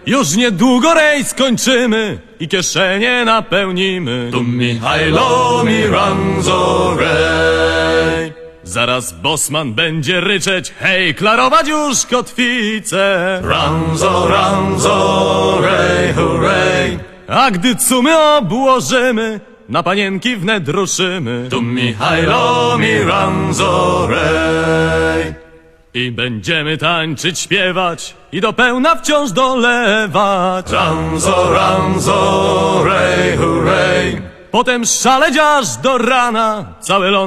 Już niedługo rejs skończymy i kieszenie napełnimy. Tu Michajlo mi ranzo rej. Zaraz bosman będzie ryczeć, hej, klarować już kotwicę. Ranzo, ranzo rej, hurray. A gdy cumy obłożymy, na panienki wnet ruszymy. Tu Michajlo mi ranzo rej. I będziemy tańczyć, śpiewać i do pełna wciąż dolewać. Ranzo, ranzo rej, hurray. Potem szaleć aż do rana, całe ląd